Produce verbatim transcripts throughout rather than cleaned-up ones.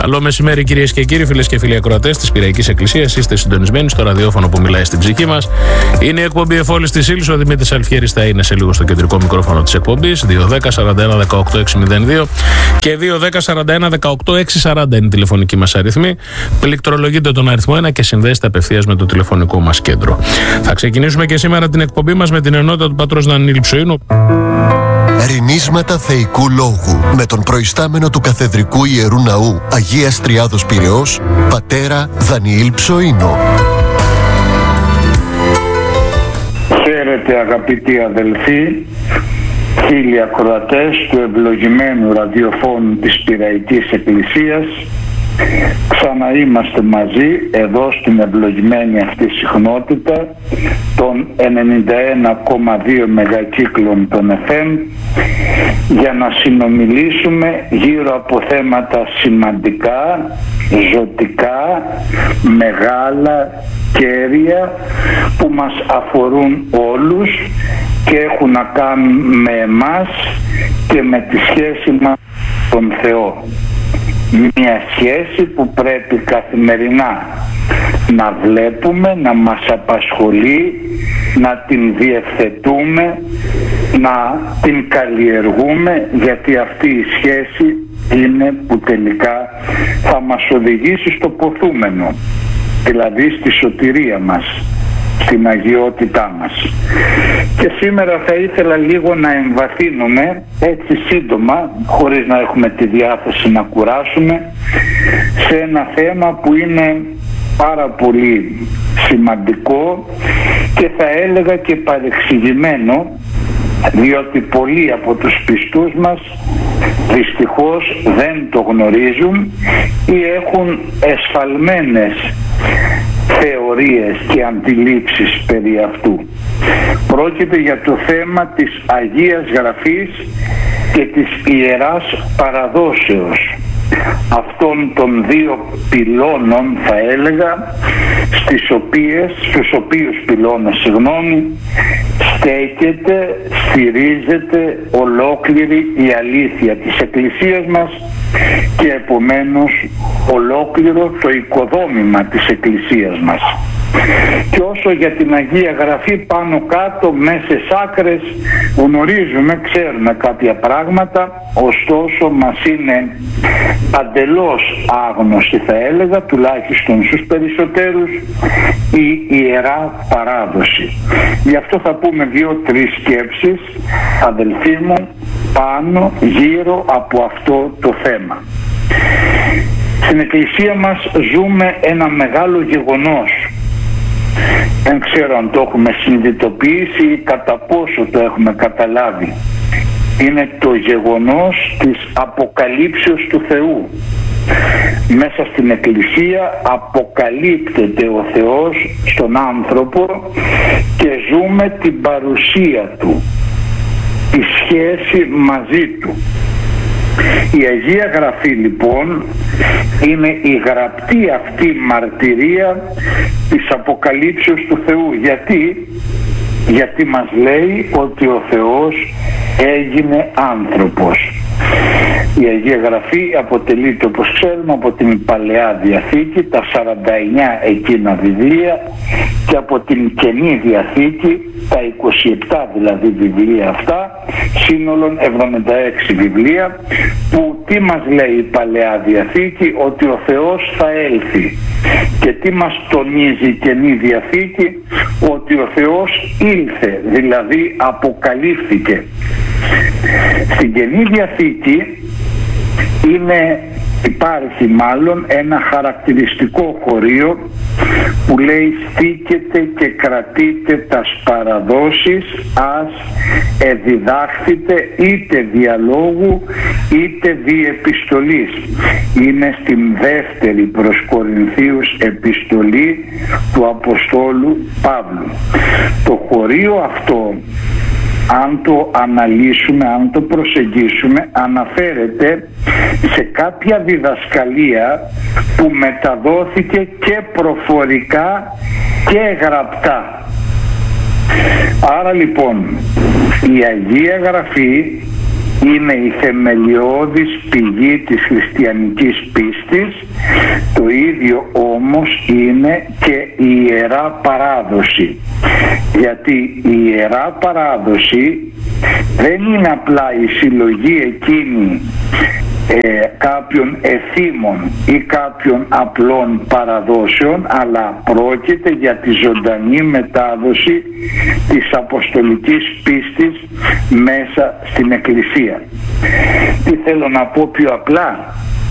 Καλό μεσημέρι, κυρίες και κύριοι, φίλες και φίλοι ακροατές της Πειραϊκής Εκκλησίας. Είστε συντονισμένοι στο ραδιόφωνο που μιλάει στην ψυχή μας. Είναι η εκπομπή Εφόλης της Ύλης. Ο Δημήτρης Αλφιέρης θα είναι σε λίγο στο κεντρικό μικρόφωνο της εκπομπής. δύο δέκα σαράντα ένα δεκαοκτώ έξι μηδέν δύο και δύο δέκα σαράντα ένα δεκαοκτώ έξι σαράντα είναι η τηλεφωνική μας αριθμή. Πληκτρολογείτε τον αριθμό ένα και συνδέστε απευθείας με το τηλεφωνικό μας κέντρο. Θα ξεκινήσουμε και σήμερα την εκπομπή μας με την ενότητα του πατρός Δανιήλ Ψοΐνου. Ρηνίσματα θεϊκού λόγου με τον προϊστάμενο του Καθεδρικού Ιερού Ναού Αγίας Τριάδος Πειραιώς, πατέρα Δανιήλ Ψοΐνο. Χαίρετε αγαπητοί αδελφοί, φίλοι ακροατές του ευλογημένου ραδιοφώνου της Πειραϊκής Εκκλησίας. Ξαναείμαστε μαζί εδώ στην ευλογημένη αυτή συχνότητα των ενενήντα ένα κόμμα δύο μεγακύκλων των εφ εμ για να συνομιλήσουμε γύρω από θέματα σημαντικά, ζωτικά, μεγάλα, κέρια που μας αφορούν όλους και έχουν να κάνουν με εμάς και με τη σχέση μας με τον Θεό. Μια σχέση που πρέπει καθημερινά να βλέπουμε, να μας απασχολεί, να την διευθετούμε, να την καλλιεργούμε, γιατί αυτή η σχέση είναι που τελικά θα μας οδηγήσει στο ποθούμενο, δηλαδή στη σωτηρία μας, στην αγιότητά μας. Και σήμερα θα ήθελα λίγο να εμβαθύνουμε έτσι σύντομα, χωρίς να έχουμε τη διάθεση να κουράσουμε, σε ένα θέμα που είναι πάρα πολύ σημαντικό και θα έλεγα και παρεξηγημένο, διότι πολλοί από τους πιστούς μας δυστυχώς δεν το γνωρίζουν ή έχουν εσφαλμένες θεωρίες και αντιλήψεις περί αυτού. Πρόκειται για το θέμα της Αγίας Γραφής και της Ιεράς Παραδόσεως, αυτών των δύο πυλώνων θα έλεγα, στις οποίες, στους οποίους πυλώνες συγγνώμη, στέκεται, στηρίζεται ολόκληρη η αλήθεια της Εκκλησίας μας και επομένως ολόκληρο το οικοδόμημα της Εκκλησίας μας. Και όσο για την Αγία Γραφή πάνω κάτω, μέσες άκρες, γνωρίζουμε, ξέρουμε κάποια πράγματα, ωστόσο μας είναι αντελώς άγνωστη θα έλεγα, τουλάχιστον στους περισσότερους, η Ιερά Παράδοση. Γι' αυτό θα πούμε δύο-τρεις σκέψεις, αδελφοί μου, πάνω γύρω από αυτό το θέμα. Στην Εκκλησία μας ζούμε ένα μεγάλο γεγονός. Δεν ξέρω αν το έχουμε συνειδητοποιήσει ή κατά πόσο το έχουμε καταλάβει. Είναι το γεγονός της αποκαλύψεως του Θεού. Μέσα στην Εκκλησία αποκαλύπτεται ο Θεός στον άνθρωπο και ζούμε την παρουσία Του, τη σχέση μαζί Του. Η Αγία Γραφή λοιπόν είναι η γραπτή αυτή μαρτυρία της αποκαλύψεως του Θεού. Γιατί, γιατί μας λέει ότι ο Θεός έγινε άνθρωπος. Η Αγία Γραφή αποτελείται, όπως ξέρουμε, από την Παλαιά Διαθήκη, τα σαράντα εννιά εκείνα βιβλία, και από την Καινή Διαθήκη, τα είκοσι επτά δηλαδή βιβλία αυτά, σύνολον εβδομήντα έξι βιβλία, που τι μας λέει η Παλαιά Διαθήκη? Ότι ο Θεός θα έλθει. Και τι μας τονίζει η Καινή Διαθήκη? Ότι ο Θεός ήλθε, δηλαδή αποκαλύφθηκε. Στην Καινή Διαθήκη είναι, υπάρχει μάλλον ένα χαρακτηριστικό χωρίο που λέει «Στήκετε και κρατείτε τας παραδόσεις, ας εδιδάχθητε είτε διαλόγου είτε δι' επιστολής». Είναι στην δεύτερη προς Κορινθίους επιστολή του Αποστόλου Παύλου. Το χωρίο αυτό, αν το αναλύσουμε, αν το προσεγγίσουμε, αναφέρεται σε κάποια διδασκαλία που μεταδόθηκε και προφορικά και γραπτά. Άρα λοιπόν η Αγία Γραφή είναι η θεμελιώδης πηγή της χριστιανικής πίστης, το ίδιο όμως είναι και η Ιερά Παράδοση. Γιατί η Ιερά Παράδοση δεν είναι απλά η συλλογή εκείνη ε, κάποιων εθήμων ή κάποιων απλών παραδόσεων, αλλά πρόκειται για τη ζωντανή μετάδοση της αποστολικής πίστης μέσα στην Εκκλησία. Τι θέλω να πω πιο απλά?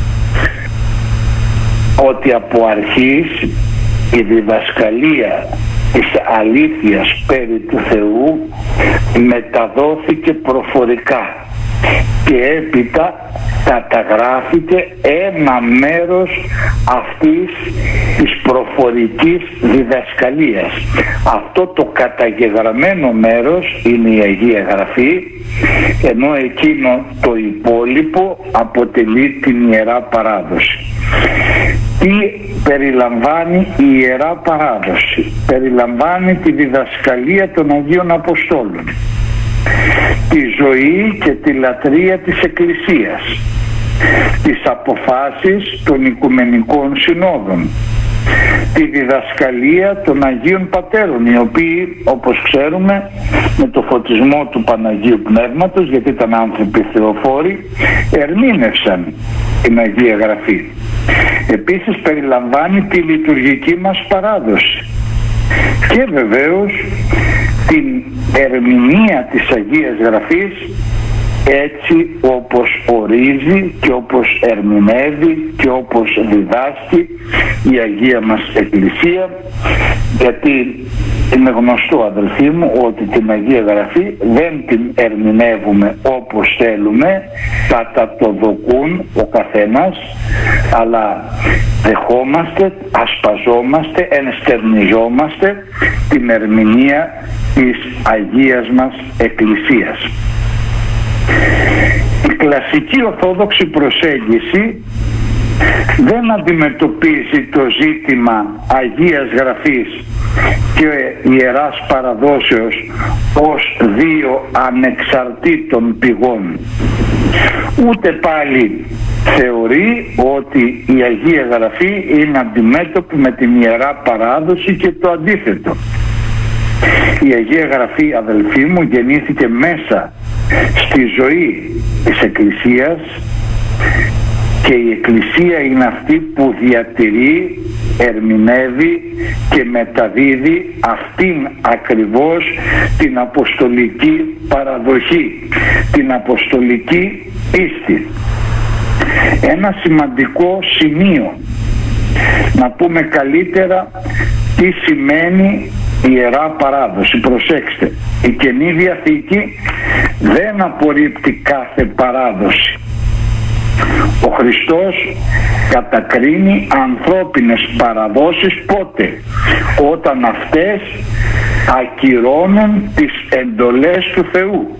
Ότι από αρχής η διδασκαλία της αλήθειας περί του Θεού μεταδόθηκε προφορικά και έπειτα καταγράφηκε ένα μέρος αυτής της προφορικής διδασκαλίας. Αυτό το καταγεγραμμένο μέρος είναι η Αγία Γραφή, ενώ εκείνο το υπόλοιπο αποτελεί την Ιερά Παράδοση. Τι περιλαμβάνει η Ιερά Παράδοση? Περιλαμβάνει τη διδασκαλία των Αγίων Αποστόλων, τη ζωή και τη λατρεία της Εκκλησίας, τις αποφάσεις των Οικουμενικών Συνόδων, τη διδασκαλία των Αγίων Πατέρων, οι οποίοι, όπως ξέρουμε, με το φωτισμό του Παναγίου Πνεύματος, γιατί ήταν άνθρωποι θεοφόροι, ερμήνευσαν την Αγία Γραφή. Επίσης περιλαμβάνει τη λειτουργική μας παράδοση και βεβαίως την ερμηνεία της Αγίας Γραφής έτσι όπως ορίζει και όπως ερμηνεύει και όπως διδάσκει η Αγία μας Εκκλησία, γιατί είναι γνωστό, αδελφοί μου, ότι την Αγία Γραφή δεν την ερμηνεύουμε όπως θέλουμε, κατά το δοκούν ο καθένας, αλλά δεχόμαστε, ασπαζόμαστε, ενστερνιζόμαστε την ερμηνεία της Αγίας μας Εκκλησίας. Η κλασική ορθόδοξη προσέγγιση δεν αντιμετωπίζει το ζήτημα Αγίας Γραφής και Ιεράς Παραδόσεως ως δύο ανεξαρτήτων πηγών. Ούτε πάλι θεωρεί ότι η Αγία Γραφή είναι αντιμέτωπη με την Ιερά Παράδοση και το αντίθετο. Η Αγία Γραφή, αδελφοί μου, γεννήθηκε μέσα στη ζωή της Εκκλησίας και η Εκκλησία είναι αυτή που διατηρεί, ερμηνεύει και μεταδίδει αυτήν ακριβώς την αποστολική παραδοχή, την αποστολική πίστη. Ένα σημαντικό σημείο, να πούμε καλύτερα τι σημαίνει Ιερά Παράδοση. Προσέξτε, η Καινή Διαθήκη δεν απορρίπτει κάθε παράδοση. Ο Χριστός κατακρίνει ανθρώπινες παραδόσεις πότε? Όταν αυτές ακυρώνουν τις εντολές του Θεού.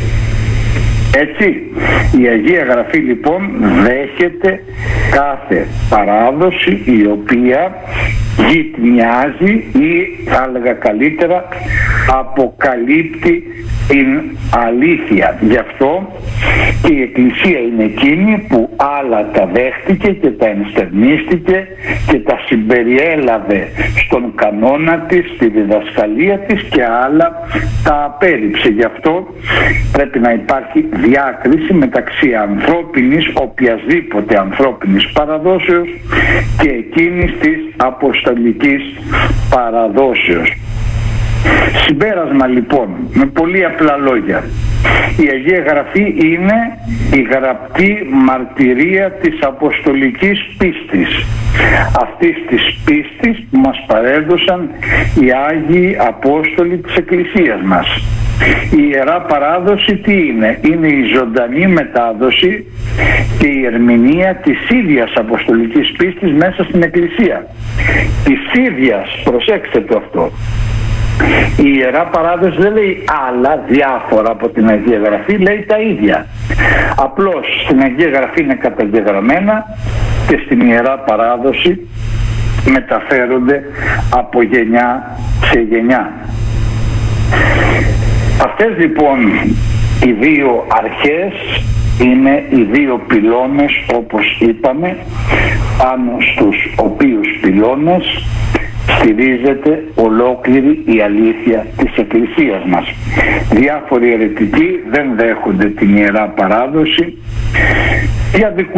Έτσι, η Αγία Γραφή λοιπόν δέχεται κάθε παράδοση η οποία γειτνιάζει ή, θα έλεγα καλύτερα, αποκαλύπτει την αλήθεια. Γι' αυτό και η Εκκλησία είναι εκείνη που άλλα τα δέχτηκε και τα ενστερνίστηκε και τα συμπεριέλαβε στον κανόνα της, στη διδασκαλία της, και άλλα τα απέρριψε. Γι' αυτό πρέπει να υπάρχει διάκριση μεταξύ ανθρώπινης, οποιασδήποτε ανθρώπινης παραδόσεως, και εκείνης της αποστολικής παραδόσεως. Συμπέρασμα λοιπόν, με πολύ απλά λόγια, η Αγία Γραφή είναι η γραπτή μαρτυρία της αποστολικής πίστης, αυτής της πίστης που μας παρέδωσαν οι Άγιοι Απόστολοι της Εκκλησίας μας. Η Ιερά Παράδοση τι είναι? Είναι η ζωντανή μετάδοση και η ερμηνεία της ίδιας αποστολικής πίστης μέσα στην Εκκλησία. Της ίδιας, προσέξτε το αυτό. Η Ιερά Παράδοση δεν λέει άλλα διάφορα από την Αγία Γραφή, λέει τα ίδια. Απλώς στην Αγία Γραφή είναι καταγεγραμμένα και στην Ιερά Παράδοση μεταφέρονται από γενιά σε γενιά. Αυτές λοιπόν Οι δύο αρχές είναι οι δύο πυλώνες, όπως είπαμε, πάνω στους οποίους πυλώνες στηρίζεται ολόκληρη η αλήθεια της Εκκλησίας μας. Διάφοροι αιρετικοί δεν δέχονται την Ιερά Παράδοση για δικού